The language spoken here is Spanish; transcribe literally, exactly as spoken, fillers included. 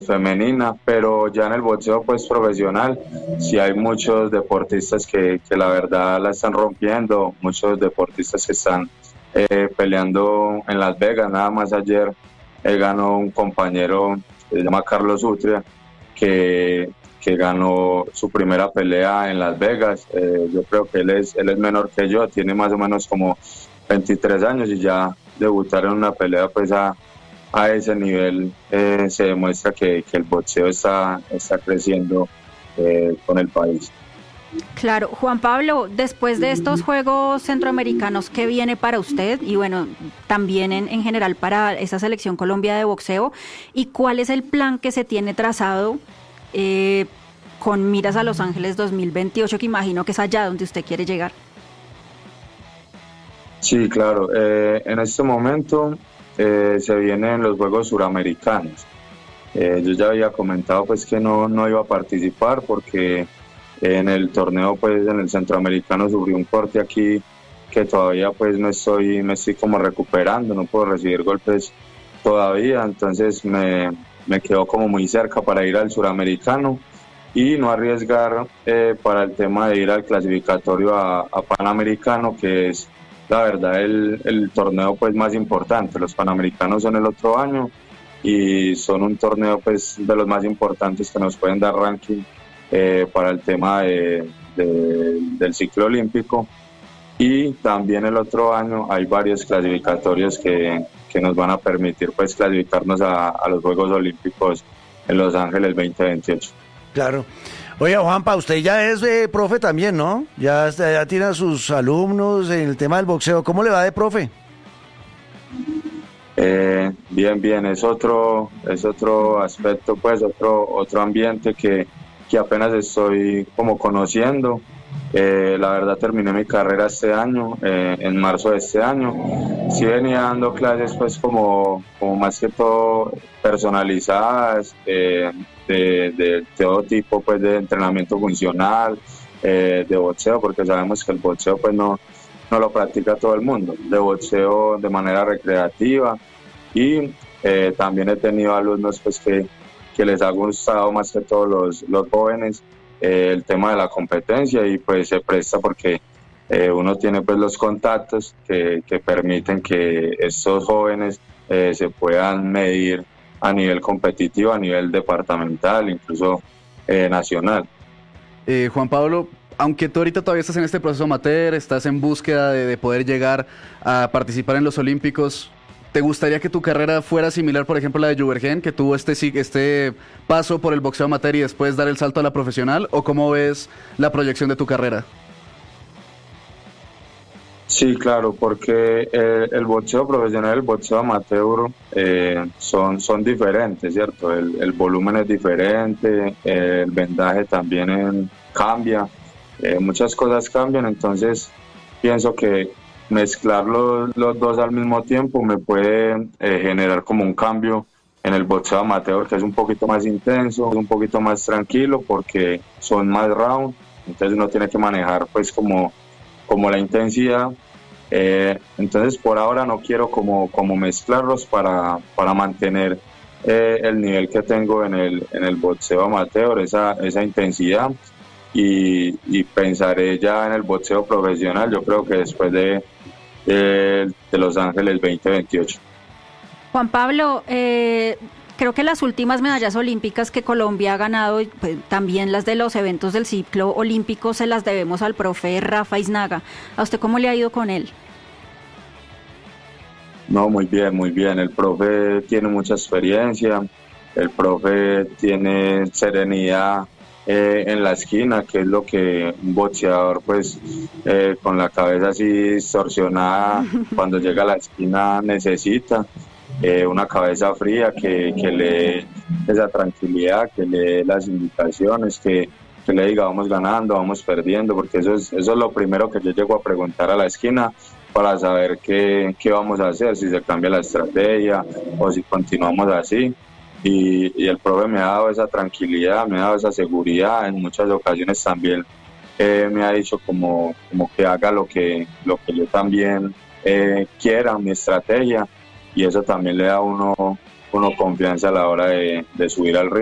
femenina, pero ya en el boxeo pues profesional sí hay muchos deportistas que, que la verdad la están rompiendo, muchos deportistas que están eh, peleando en Las Vegas. Nada más ayer eh, ganó un compañero, se llama Carlos Utria, que, que ganó su primera pelea en Las Vegas. Eh, yo creo que él es, él es menor que yo, tiene más o menos como veintitrés años y ya debutar en una pelea pues a a ese nivel eh, se demuestra que, que el boxeo está, está creciendo eh, con el país. Claro, Juan Pablo, después de estos Juegos Centroamericanos, ¿qué viene para usted? Y bueno, también en, en general para esa selección Colombia de boxeo. ¿Y cuál es el plan que se tiene trazado eh, con miras a Los Ángeles dos mil veintiocho, que imagino que es allá donde usted quiere llegar? Sí, claro. Eh, en este momento eh, se vienen los Juegos Suramericanos. Eh, yo ya había comentado pues que no, no iba a participar porque en el torneo pues en el Centroamericano sufrí un corte aquí que todavía pues me estoy, me estoy como recuperando, no puedo recibir golpes todavía, entonces me, me quedo como muy cerca para ir al Suramericano y no arriesgar eh, para el tema de ir al clasificatorio a, a Panamericano, que es la verdad el, el torneo pues más importante. Los Panamericanos son el otro año y son un torneo pues de los más importantes que nos pueden dar ranking eh, para el tema de, de, del ciclo olímpico. Y también el otro año hay varios clasificatorios que, que nos van a permitir pues clasificarnos a, a los Juegos Olímpicos en Los Ángeles veinte veintiocho. Claro. Oye, Juanpa, usted ya es eh, profe también, ¿no? Ya, ya tiene a sus alumnos en el tema del boxeo. ¿Cómo le va de profe? Eh, bien, bien, es otro, es otro aspecto, pues otro, otro ambiente que, que apenas estoy como conociendo. Eh, la verdad terminé mi carrera este año, eh, en marzo de este año. Sí venía dando clases pues como, como más que todo personalizadas, eh, de, de todo tipo pues de entrenamiento funcional, eh, de boxeo, porque sabemos que el boxeo pues no, no lo practica todo el mundo, de boxeo de manera recreativa. Y eh, también he tenido alumnos pues que, que les ha gustado más que todos los, los jóvenes eh, el tema de la competencia, y pues se presta porque eh, uno tiene pues los contactos que, que permiten que estos jóvenes eh, se puedan medir a nivel competitivo, a nivel departamental, incluso eh, nacional. Eh, Juan Pablo, aunque tú ahorita todavía estás en este proceso amateur, estás en búsqueda de, de poder llegar a participar en los Olímpicos, ¿te gustaría que tu carrera fuera similar, por ejemplo, a la de Juvergen, que tuvo este, este paso por el boxeo amateur y después dar el salto a la profesional? ¿O cómo ves la proyección de tu carrera? Sí, claro, porque eh, el boxeo profesional y el boxeo amateur eh, son, son diferentes, ¿cierto? El, el volumen es diferente, eh, el vendaje también en- cambia, eh, muchas cosas cambian, entonces pienso que mezclar los, los dos al mismo tiempo me puede eh, generar como un cambio en el boxeo amateur, que es un poquito más intenso, un poquito más tranquilo, porque son más rounds, entonces uno tiene que manejar pues como como la intensidad. Eh, entonces por ahora no quiero como, como mezclarlos para, para mantener eh, el nivel que tengo en el, en el boxeo amateur, esa, esa intensidad, y, y pensaré ya en el boxeo profesional, yo creo que después de, de, de Los Ángeles veinte veintiocho. Juan Pablo, eh, creo que las últimas medallas olímpicas que Colombia ha ganado, y, pues, también las de los eventos del ciclo olímpico, se las debemos al profe Rafa Isnaga. ¿A usted cómo le ha ido con él? No, muy bien, muy bien. El profe tiene mucha experiencia, el profe tiene serenidad eh, en la esquina, que es lo que un boxeador, pues, eh, con la cabeza así distorsionada, cuando llega a la esquina necesita. Eh, una cabeza fría que, que le dé esa tranquilidad, que le dé las indicaciones, que, que le diga vamos ganando, vamos perdiendo, porque eso es, eso es lo primero que yo llego a preguntar a la esquina para saber qué, qué vamos a hacer, si se cambia la estrategia o si continuamos así. Y, y el profe me ha dado esa tranquilidad, me ha dado esa seguridad. En muchas ocasiones también eh, me ha dicho como, como que haga lo que, lo que yo también eh, quiera, mi estrategia, y eso también le da a uno uno confianza a la hora de, de subir al ring.